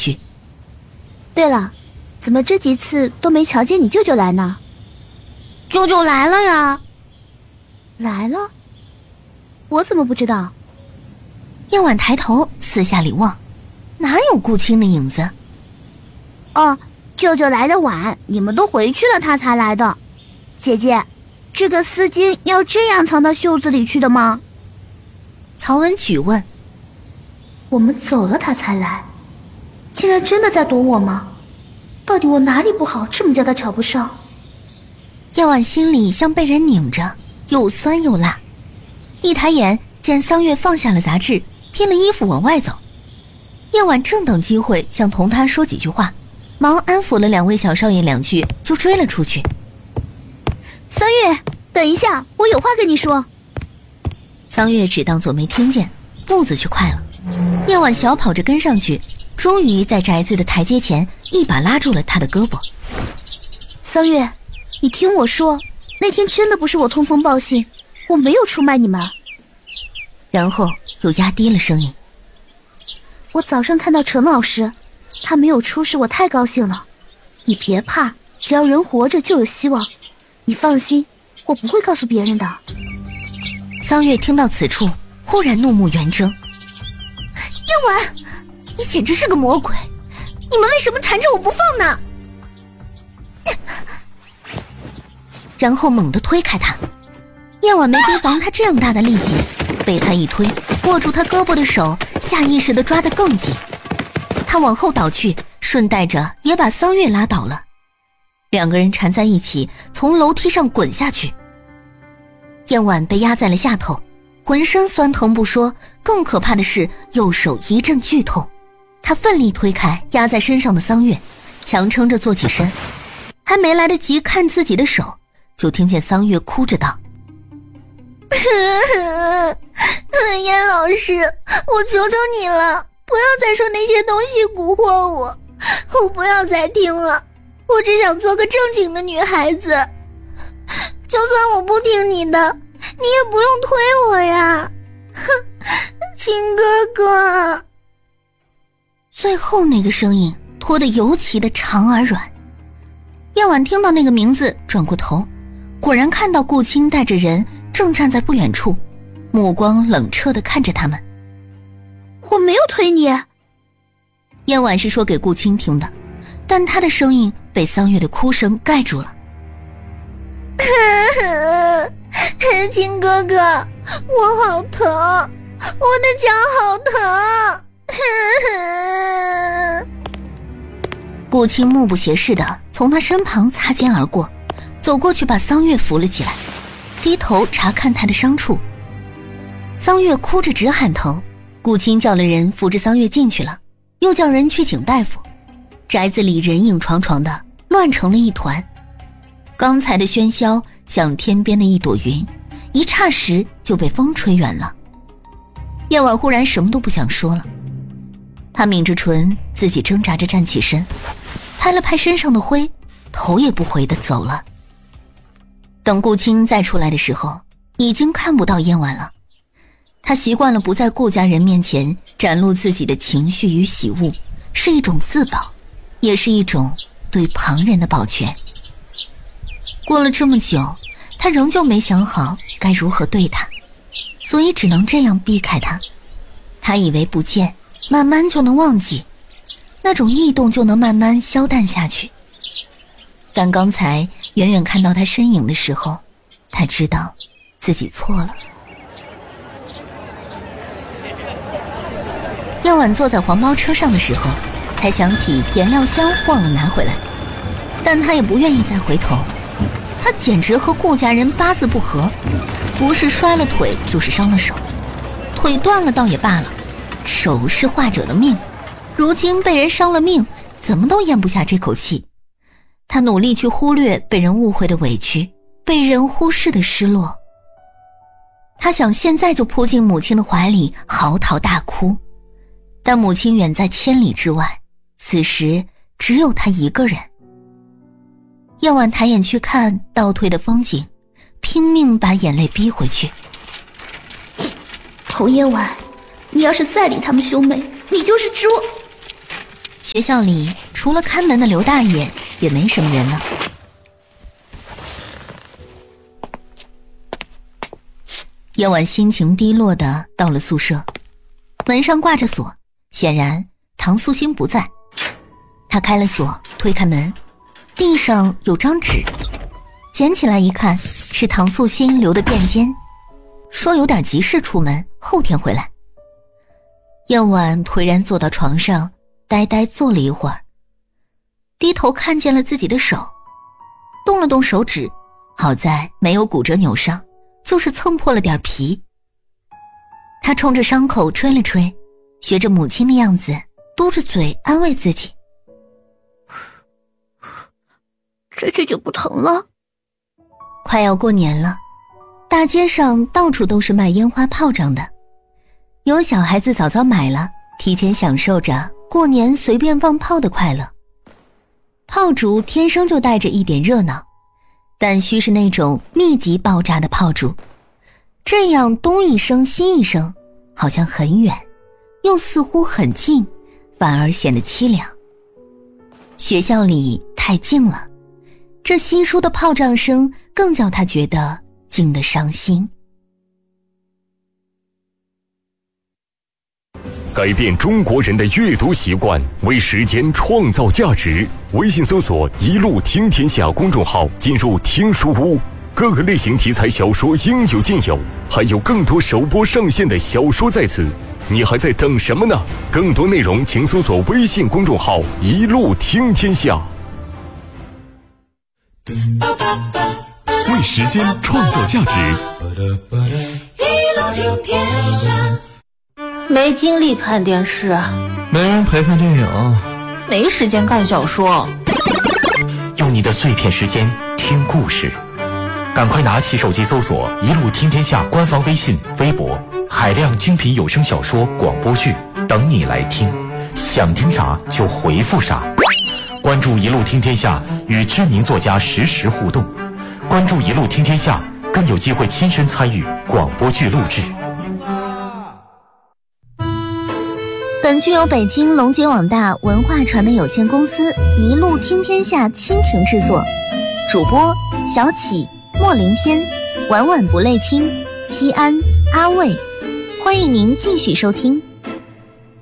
句。 对了，怎么这几次都没瞧见你舅舅来呢？ 舅舅来了呀。 来了？我怎么不知道？ 燕婉抬头四下里望，哪有顾青的影子？ 哦，舅舅来的晚，你们都回去了他才来的。姐姐，这个丝巾要这样藏到袖子里去的吗？ 曹文举问。 我们走了他才来，竟然真的在躲我吗？到底我哪里不好，这么叫他瞧不上？ 燕婉心里像被人拧着，又酸又辣。一抬眼见桑月放下了杂志，披了衣服往外走。燕婉正等机会想同他说几句话，忙安抚了两位小少爷2句，就追了出去。 桑月，等一下，我有话跟你说。 桑月只当作没听见，步子却快了。燕婉小跑着跟上去，终于在宅子的台阶前一把拉住了他的胳膊。 桑月，你听我说，那天真的不是我通风报信，我没有出卖你们。 然后又压低了声音。 我早上看到陈老师，他没有出事，我太高兴了。你别怕，只要人活着就有希望。你放心，我不会告诉别人的。 桑月听到此处，忽然怒目圆睁。 燕婉，你简直是个魔鬼！你们为什么缠着我不放呢？ 然后猛地推开他。燕婉没提防他这样大的力气，被他一推，握住他胳膊的手下意识地抓得更紧。他往后倒去，顺带着也把桑月拉倒了。2个人缠在一起，从楼梯上滚下去。燕婉被压在了下头，浑身酸疼不说，更可怕的是右手一阵剧痛。他奋力推开压在身上的桑月，强撑着坐起身。还没来得及看自己的手，就听见桑月哭着道： 燕老师，我求求你了，不要再说那些东西蛊惑我，我不要再听了，我只想做个正经的女孩子。就算我不听你的，你也不用推我呀。亲哥哥。 最后那个声音拖得尤其的长而软。燕婉听到那个名字，转过头，果然看到顾青带着人正站在不远处，目光冷彻地看着他们。 我没有推你。 燕婉是说给顾青听的，但她的声音被桑月的哭声盖住了。 亲哥哥，我好疼，我的脚好疼。 顾青目不斜视地从他身旁擦肩而过，走过去把桑月扶了起来，低头查看他的伤处。桑月哭着直喊疼，顾青叫了人扶着桑月进去了，又叫人去请大夫。宅子里人影幢幢的，乱成了一团。刚才的喧嚣像天边的一朵云，一霎时就被风吹远了。燕婉忽然什么都不想说了，她抿着唇，自己挣扎着站起身，拍了拍身上的灰，头也不回地走了。等顾青再出来的时候，已经看不到燕婉了。他习惯了不在顾家人面前展露自己的情绪与喜恶，是一种自保，也是一种对旁人的保全。过了这么久，他仍旧没想好该如何对他，所以只能这样避开他。他以为不见，慢慢就能忘记，那种异动就能慢慢消淡下去。但刚才远远看到他身影的时候，他知道自己错了。燕婉坐在黄包车上的时候，才想起颜料箱忘了拿回来，但他也不愿意再回头。他简直和顾家人八字不合，不是摔了腿就是伤了手，腿断了倒也罢了，手是画者的命，如今被人伤了命，怎么都咽不下这口气。他努力去忽略被人误会的委屈，被人忽视的失落。他想现在就扑进母亲的怀里嚎啕大哭，但母亲远在千里之外，此时只有他一个人。燕婉抬眼去看倒退的风景，拼命把眼泪逼回去。 童燕婉，你要是再理他们兄妹，你就是猪。 学校里除了看门的刘大爷，也没什么人了。叶晚心情低落地到了宿舍，门上挂着锁，显然唐素心不在。他开了锁，推开门，地上有张纸，捡起来一看，是唐素心留的便笺，说有点急事出门，后天回来。叶晚颓然坐到床上，呆呆坐了一会儿，低头看见了自己的手，动了动手指，好在没有骨折扭伤，就是蹭破了点皮。他冲着伤口吹了吹，学着母亲的样子，嘟着嘴安慰自己， 吹就不疼了。 快要过年了，大街上到处都是卖烟花炮仗的，有小孩子早早买了，提前享受着过年随便放炮的快乐。炮竹天生就带着一点热闹，但需是那种密集爆炸的炮竹，这样东一声西一声，好像很远，又似乎很近，反而显得凄凉。学校里太静了，这稀疏的炮仗声更叫他觉得静得伤心。 改变中国人的阅读习惯，为时间创造价值。微信搜索“一路听天下”公众号，进入听书屋，各个类型题材小说应有尽有，还有更多首播上线的小说在此，你还在等什么呢？更多内容请搜索微信公众号“一路听天下”。 为时间创造价值， 一路听天下。 没精力看电视， 没人陪看电影， 没时间看小说。 用你的碎片时间听故事，赶快拿起手机搜索“一路听天下”官方微信、微博，海量精品有声小说、广播剧等你来听，想听啥就回复啥。关注“一路听天下”，与知名作家实时互动。关注“一路听天下”，更有机会亲身参与广播剧录制。 本剧由北京龙杰网大文化传媒有限公司一路听天下倾情制作，主播小启、莫凌天、晚晚不泪清、七安、阿卫，欢迎您继续收听。